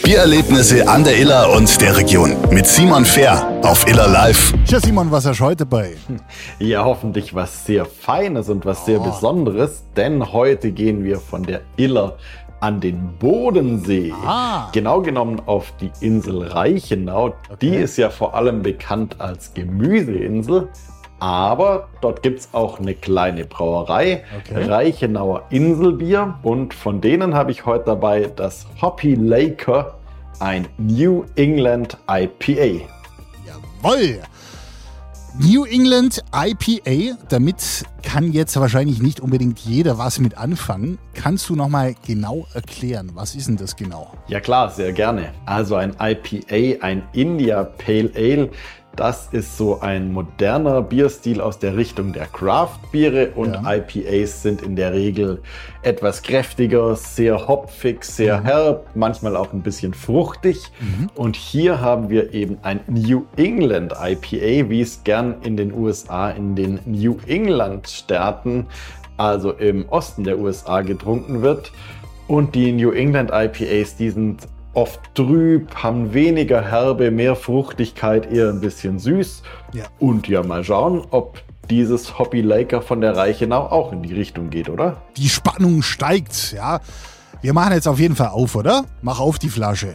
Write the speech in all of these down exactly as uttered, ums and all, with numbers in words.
Biererlebnisse an der Iller und der Region mit Simon Fehr auf Iller Live. Tja, Simon, was hast du heute bei? Ja, hoffentlich was sehr Feines und was sehr oh. Besonderes, denn heute gehen wir von der Iller an den Bodensee. Ah. Genau genommen auf die Insel Reichenau. Okay. Die ist ja vor allem bekannt als Gemüseinsel. Aber dort gibt es auch eine kleine Brauerei, okay. Reichenauer Inselbier. Und von denen habe ich heute dabei das Hoppy Laker, ein New England I P A. Jawohl! New England I P A, damit kann jetzt wahrscheinlich nicht unbedingt jeder was mit anfangen. Kannst du nochmal genau erklären, was ist denn das genau? Ja klar, sehr gerne. Also ein I P A, ein India Pale Ale, das ist so ein moderner Bierstil aus der Richtung der Craft-Biere und ja. I P As sind in der Regel etwas kräftiger, sehr hopfig, sehr mhm. herb, manchmal auch ein bisschen fruchtig. Mhm. Und hier haben wir eben ein New England I P A, wie es gern in den U S A in den New England-Staaten, also im Osten der U S A, getrunken wird. Und die New England I P As, die sind oft trüb, haben weniger Herbe, mehr Fruchtigkeit, eher ein bisschen süß. Ja. Und ja, mal schauen, ob dieses Hoppy Laker von der Reichenau auch in die Richtung geht, oder? Die Spannung steigt, ja. Wir machen jetzt auf jeden Fall auf, oder? Mach auf die Flasche.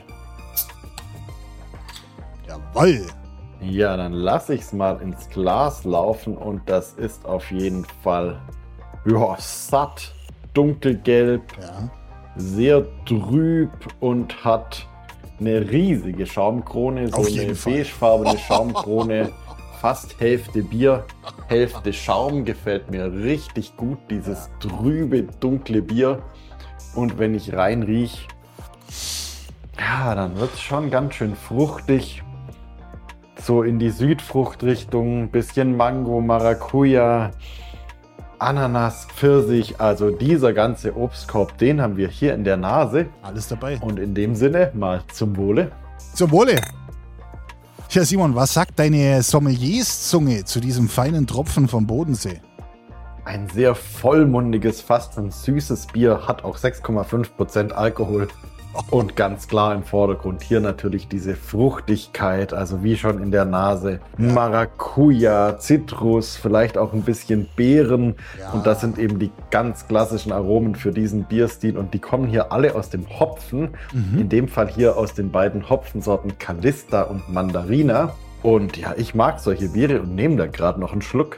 Jawohl. Ja, dann lasse ich es mal ins Glas laufen und das ist auf jeden Fall ja, satt, dunkelgelb. Ja. Sehr trüb und hat eine riesige Schaumkrone, so eine beigefarbene Schaumkrone, fast Hälfte Bier, Hälfte Schaum, gefällt mir richtig gut, dieses trübe, dunkle Bier. Und wenn ich rein rieche, ja, dann wird es schon ganz schön fruchtig, so in die Südfruchtrichtung, bisschen Mango, Maracuja, Ananas, Pfirsich, also dieser ganze Obstkorb, den haben wir hier in der Nase. Alles dabei. Und in dem Sinne mal zum Wohle. Zum Wohle. Tja, Simon, was sagt deine Sommelierszunge zu diesem feinen Tropfen vom Bodensee? Ein sehr vollmundiges, fast ein süßes Bier, hat auch sechs Komma fünf Prozent Alkohol. Und ganz klar im Vordergrund hier natürlich diese Fruchtigkeit, also wie schon in der Nase. Ja. Maracuja, Zitrus, vielleicht auch ein bisschen Beeren. Ja. Und das sind eben die ganz klassischen Aromen für diesen Bierstil. Und die kommen hier alle aus dem Hopfen. Mhm. In dem Fall hier aus den beiden Hopfensorten Calista und Mandarina. Und ja, ich mag solche Biere und nehme da gerade noch einen Schluck.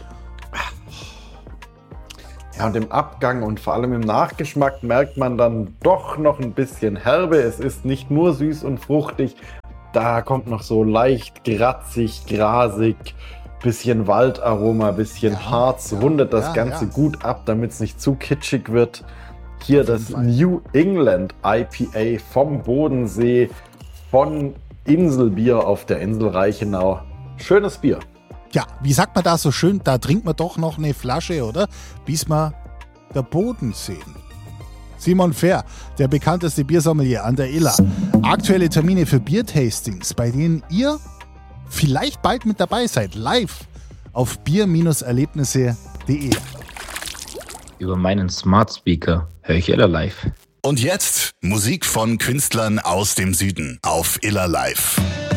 Ja, und im Abgang und vor allem im Nachgeschmack merkt man dann doch noch ein bisschen Herbe. Es ist nicht nur süß und fruchtig, da kommt noch so leicht gratzig, grasig, bisschen Waldaroma, bisschen ja, Harz, ja, rundet das ja, Ganze ja. gut ab, damit es nicht zu kitschig wird. Hier das New England I P A vom Bodensee, von Inselbier auf der Insel Reichenau. Schönes Bier. Ja, wie sagt man da so schön, da trinkt man doch noch eine Flasche, oder? Bis wir der Boden sehen. Simon Fehr, der bekannteste Biersommelier an der Iller. Aktuelle Termine für Biertastings, bei denen ihr vielleicht bald mit dabei seid, live auf bier Erlebnisse punkt de. Über meinen Smart Speaker höre ich Iller Live. Und jetzt Musik von Künstlern aus dem Süden auf Iller Live.